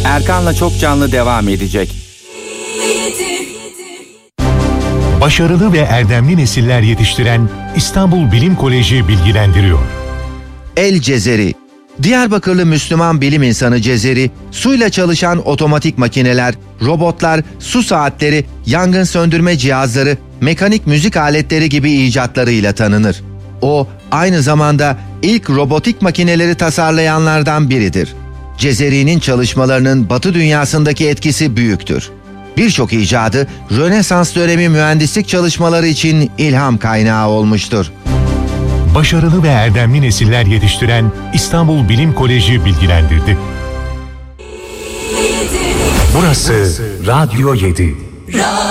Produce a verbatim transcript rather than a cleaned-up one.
Erkan'la Çok Canlı devam edecek. Başarılı ve erdemli nesiller yetiştiren İstanbul Bilim Koleji bilgilendiriyor. El Cezeri. Diyarbakırlı Müslüman bilim insanı Cezeri, suyla çalışan otomatik makineler, robotlar, su saatleri, yangın söndürme cihazları, mekanik müzik aletleri gibi icatlarıyla tanınır. O, aynı zamanda ilk robotik makineleri tasarlayanlardan biridir. Cezeri'nin çalışmalarının Batı dünyasındaki etkisi büyüktür. Birçok icadı Rönesans dönemi mühendislik çalışmaları için ilham kaynağı olmuştur. Başarılı ve erdemli nesiller yetiştiren İstanbul Bilim Koleji bilgilendirdi. Burası Radyo yedi.